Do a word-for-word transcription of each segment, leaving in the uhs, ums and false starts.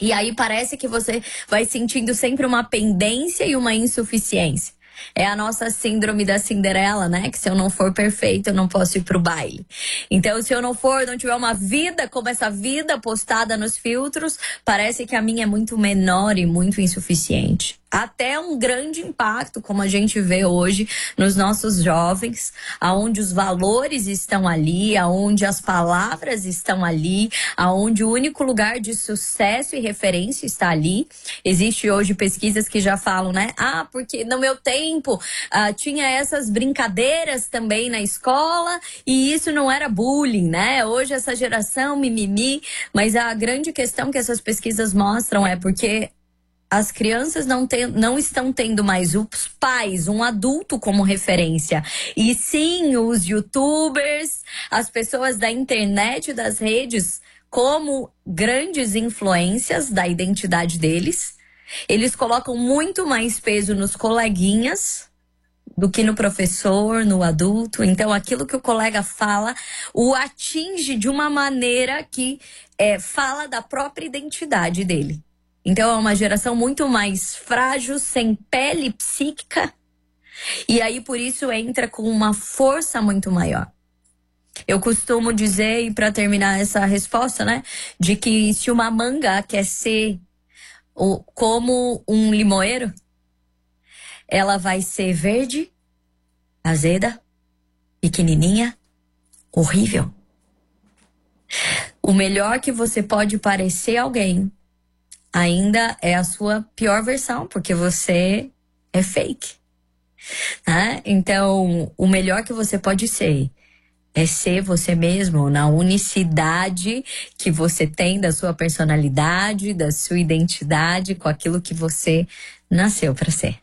E aí parece que você vai sentindo sempre uma pendência e uma insuficiência. É a nossa síndrome da Cinderela, né? Que se eu não for perfeita, eu não posso ir pro baile. Então, se eu não for, não tiver uma vida como essa vida postada nos filtros, parece que a minha é muito menor e muito insuficiente. Até um grande impacto, como a gente vê hoje nos nossos jovens, aonde os valores estão ali, aonde as palavras estão ali, aonde o único lugar de sucesso e referência está ali. Existe hoje pesquisas que já falam, né? Ah, porque no meu tempo ah, tinha essas brincadeiras também na escola e isso não era bullying, né? Hoje essa geração mimimi, mas a grande questão que essas pesquisas mostram é porque as crianças não, tem, não estão tendo mais os pais, um adulto como referência. E sim, os youtubers, as pessoas da internet e das redes como grandes influências da identidade deles. Eles colocam muito mais peso nos coleguinhas do que no professor, no adulto. Então, aquilo que o colega fala o atinge de uma maneira que é, fala da própria identidade dele. Então é uma geração muito mais frágil, sem pele psíquica. E aí por isso entra com uma força muito maior. Eu costumo dizer, e para terminar essa resposta, né? De que se uma manga quer ser o, como um limoeiro, ela vai ser verde, azeda, pequenininha, horrível. O melhor que você pode parecer alguém ainda é a sua pior versão, porque você é fake, né? Então, o melhor que você pode ser é ser você mesmo, na unicidade que você tem da sua personalidade, da sua identidade, com aquilo que você nasceu para ser.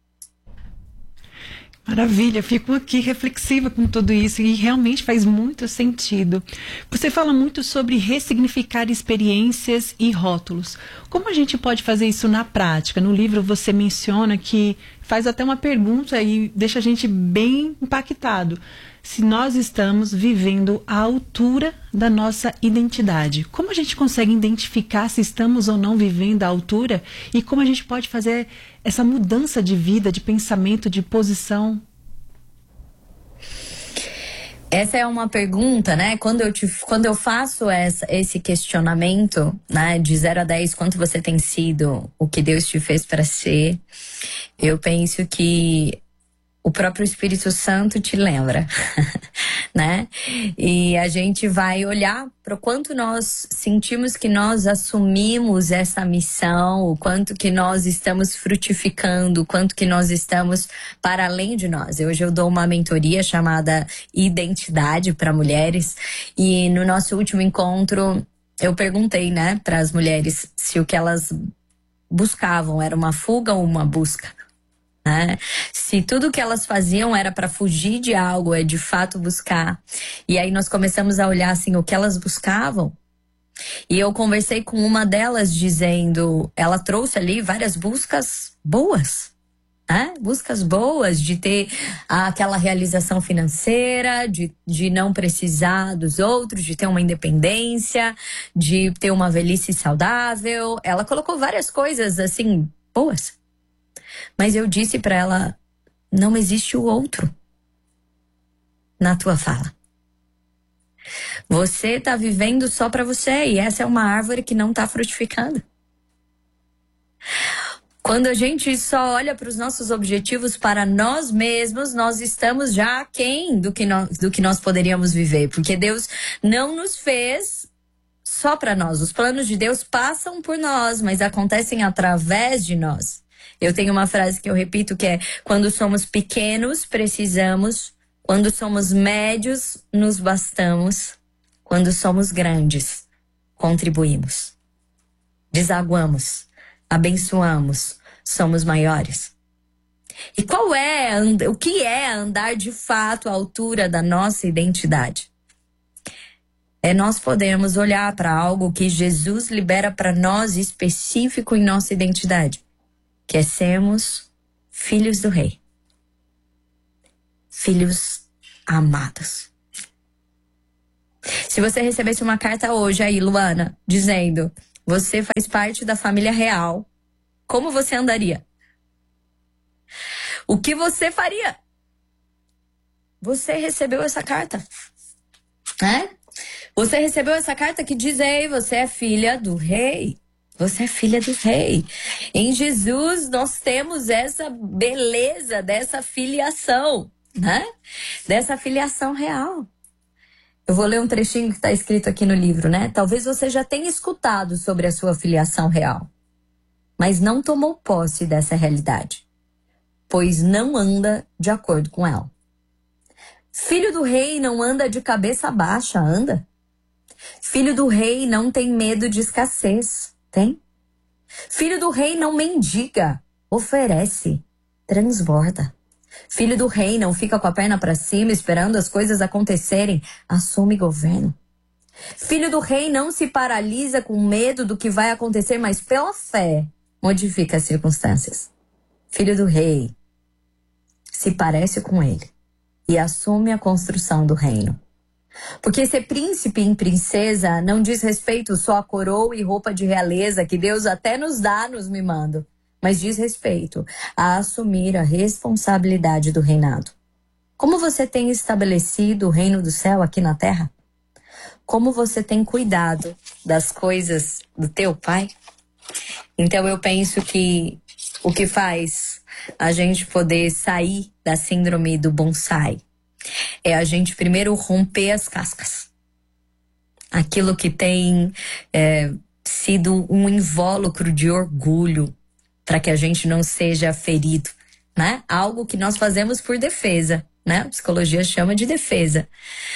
Maravilha, fico aqui reflexiva com tudo isso e realmente faz muito sentido. Você fala muito sobre ressignificar experiências e rótulos. Como a gente pode fazer isso na prática? No livro você menciona que faz até uma pergunta e deixa a gente bem impactado. Se nós estamos vivendo à altura da nossa identidade. Como a gente consegue identificar se estamos ou não vivendo à altura? E como a gente pode fazer essa mudança de vida, de pensamento, de posição? Essa é uma pergunta, né? Quando eu, te, quando eu faço essa, esse questionamento, né? De zero a dez, quanto você tem sido o que Deus te fez para ser, eu penso que o próprio Espírito Santo te lembra, né? E a gente vai olhar para o quanto nós sentimos que nós assumimos essa missão, o quanto que nós estamos frutificando, o quanto que nós estamos para além de nós. Hoje eu dou uma mentoria chamada Identidade para Mulheres e no nosso último encontro eu perguntei, né, para as mulheres se o que elas buscavam era uma fuga ou uma busca. Né? Se tudo que elas faziam era para fugir de algo, é de fato buscar. E aí nós começamos a olhar assim o que elas buscavam. E eu conversei com uma delas dizendo, ela trouxe ali várias buscas boas, né? Buscas boas de ter aquela realização financeira, de, de não precisar dos outros, de ter uma independência, de ter uma velhice saudável. Ela colocou várias coisas assim boas. Mas eu disse para ela, não existe o outro na tua fala. Você tá vivendo só para você e essa é uma árvore que não tá frutificando. Quando a gente só olha para os nossos objetivos para nós mesmos, nós estamos já aquém do que nós, do que nós poderíamos viver. Porque Deus não nos fez só para nós. Os planos de Deus passam por nós, mas acontecem através de nós. Eu tenho uma frase que eu repito que é: quando somos pequenos, precisamos. Quando somos médios, nos bastamos. Quando somos grandes, contribuímos. Desaguamos, abençoamos, somos maiores. E qual é, o que é andar de fato à altura da nossa identidade? É nós podermos olhar para algo que Jesus libera para nós específico em nossa identidade. Que é sermos filhos do Rei. Filhos amados. Se você recebesse uma carta hoje aí, Luana, dizendo: Você faz parte da família real. Como você andaria? O que você faria? Você recebeu essa carta, né? Você recebeu essa carta que diz: ei, você é filha do rei. Você é filha do rei. Em Jesus nós temos essa beleza dessa filiação, né? Dessa filiação real. Eu vou ler um trechinho que está escrito aqui no livro, né? Talvez você já tenha escutado sobre a sua filiação real, mas não tomou posse dessa realidade, pois não anda de acordo com ela. Filho do rei não anda de cabeça baixa, anda? Filho do rei não tem medo de escassez, tem? Filho do rei não mendiga, oferece, transborda. Filho do rei não fica com a perna para cima esperando as coisas acontecerem, assume governo. Filho do rei não se paralisa com medo do que vai acontecer, mas pela fé modifica as circunstâncias. Filho do rei se parece com ele e assume a construção do reino. Porque ser príncipe e princesa não diz respeito só a coroa e roupa de realeza que Deus até nos dá nos mimando, mas diz respeito a assumir a responsabilidade do reinado. Como você tem estabelecido o reino do céu aqui na terra? Como você tem cuidado das coisas do teu pai? Então eu penso que o que faz a gente poder sair da síndrome do bonsai é a gente primeiro romper as cascas. Aquilo que tem é, sido um invólucro de orgulho para que a gente não seja ferido, né? Algo que nós fazemos por defesa, né? A psicologia chama de defesa.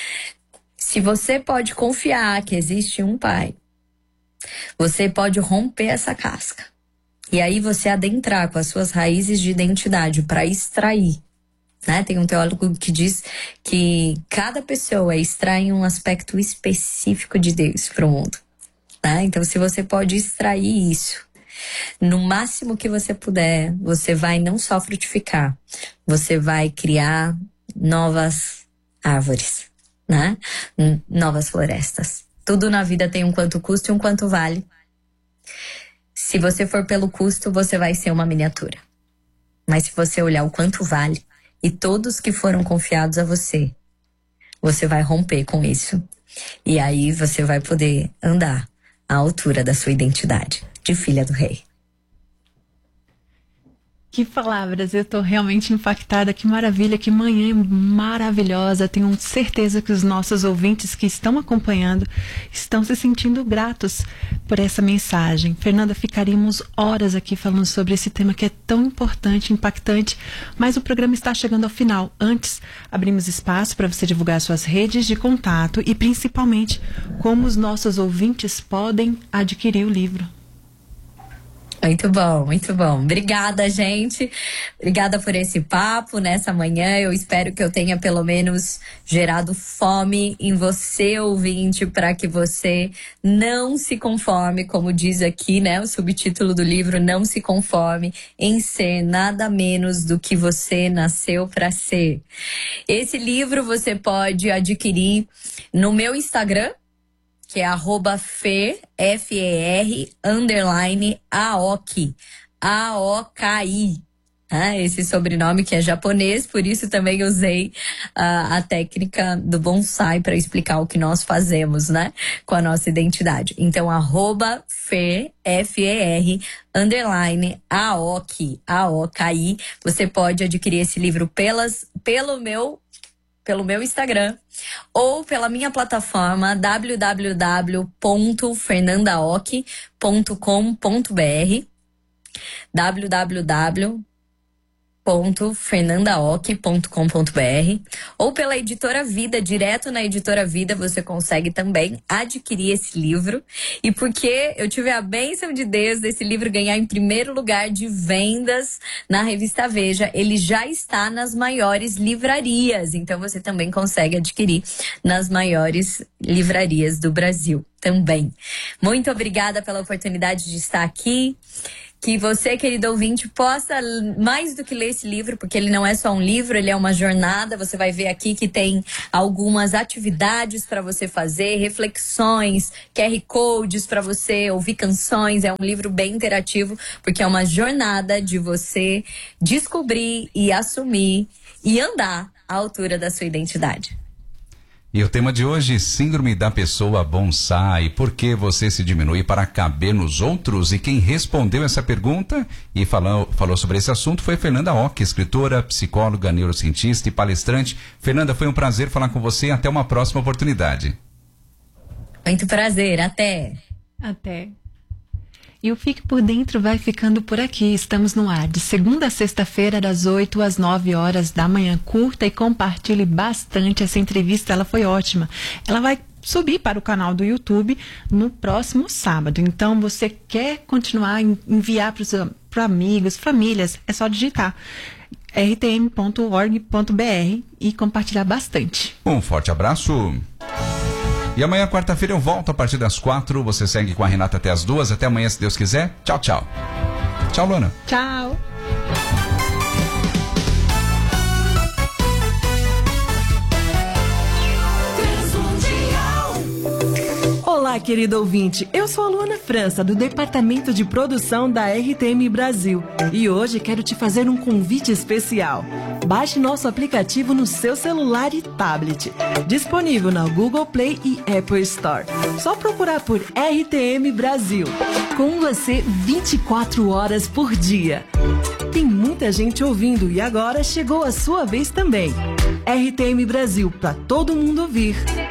Se você pode confiar que existe um pai, você pode romper essa casca. E aí você adentrar com as suas raízes de identidade para extrair. Né? Tem um teólogo que diz que cada pessoa extrai um aspecto específico de Deus para o mundo. Né? Então, se você pode extrair isso, no máximo que você puder, você vai não só frutificar, você vai criar novas árvores, né? Novas florestas. Tudo na vida tem um quanto custa e um quanto vale. Se você for pelo custo, você vai ser uma miniatura. Mas se você olhar o quanto vale, e todos que foram confiados a você, você vai romper com isso. E aí você vai poder andar à altura da sua identidade de filha do rei. Que palavras, eu estou realmente impactada, que maravilha, que manhã maravilhosa. Tenho certeza que os nossos ouvintes que estão acompanhando estão se sentindo gratos por essa mensagem. Fernanda, ficaríamos horas aqui falando sobre esse tema que é tão importante, impactante, mas o programa está chegando ao final. Antes, abrimos espaço para você divulgar suas redes de contato e principalmente como os nossos ouvintes podem adquirir o livro. Muito bom, muito bom. Obrigada, gente. Obrigada por esse papo nessa manhã. Eu espero que eu tenha pelo menos gerado fome em você, ouvinte, para que você não se conforme, como diz aqui, né, o subtítulo do livro, não se conforme em ser nada menos do que você nasceu para ser. Esse livro você pode adquirir no meu Instagram, que é arroba fer, F E R, underline, Aoki, A O K I. Ah, esse sobrenome que é japonês, por isso também usei uh, a técnica do bonsai para explicar o que nós fazemos, né? Com a nossa identidade. Então, arroba fer, F E R, underline, Aoki, A O K I. Você pode adquirir esse livro pelas, pelo meu pelo meu Instagram ou pela minha plataforma w w w ponto fernandaoki ponto com ponto b r w w w ponto fernandaoki ponto com ponto b r ou pela Editora Vida, direto na Editora Vida você consegue também adquirir esse livro. E porque eu tive a bênção de Deus desse livro ganhar em primeiro lugar de vendas na revista Veja, ele já está nas maiores livrarias, então você também consegue adquirir nas maiores livrarias do Brasil. também. Muito obrigada pela oportunidade de estar aqui. Que você, querido ouvinte, possa, mais do que ler esse livro, porque ele não é só um livro, ele é uma jornada. Você vai ver aqui que tem algumas atividades para você fazer, reflexões, Q R codes para você ouvir canções. É um livro bem interativo, porque é uma jornada de você descobrir e assumir e andar à altura da sua identidade. E o tema de hoje, síndrome da pessoa bonsai. Por que você se diminui para caber nos outros? E quem respondeu essa pergunta e falou, falou sobre esse assunto foi Fernanda Ock, escritora, psicóloga, neurocientista e palestrante. Fernanda, foi um prazer falar com você. Até uma próxima oportunidade. Muito prazer. Até. Até. E o Fique por Dentro vai ficando por aqui. Estamos no ar de segunda a sexta-feira, das oito às nove horas da manhã. Curta e compartilhe bastante essa entrevista, ela foi ótima. Ela vai subir para o canal do YouTube no próximo sábado. Então, você quer continuar a enviar para amigos, famílias, é só digitar r t m ponto org ponto b r e compartilhar bastante. Um forte abraço. E amanhã, quarta-feira, eu volto a partir das quatro. Você segue com a Renata até as duas. Até amanhã, se Deus quiser. Tchau, tchau. Tchau, Luana. Tchau. Olá, querido ouvinte. Eu sou a Luana França, do Departamento de Produção da R T M Brasil. E hoje quero te fazer um convite especial. Baixe nosso aplicativo no seu celular e tablet. Disponível na Google Play e Apple Store. Só procurar por R T M Brasil. Com você vinte e quatro horas por dia. Tem muita gente ouvindo e agora chegou a sua vez também. R T M Brasil, para todo mundo ouvir.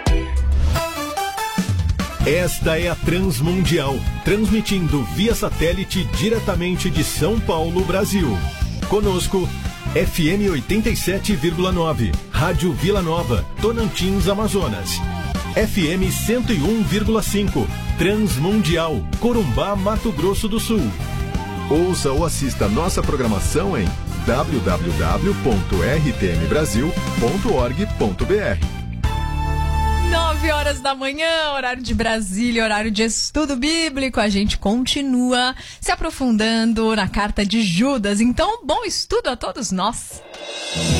Esta é a Transmundial, transmitindo via satélite diretamente de São Paulo, Brasil. Conosco, F M oitenta e sete vírgula nove, Rádio Vila Nova, Tocantins, Amazonas. F M cento e um vírgula cinco, Transmundial, Corumbá, Mato Grosso do Sul. Ouça ou assista nossa programação em w w w ponto r t m brasil ponto org ponto b r. nove horas da manhã, horário de Brasília, horário de estudo bíblico. A gente continua se aprofundando na carta de Judas. Então, bom estudo a todos nós.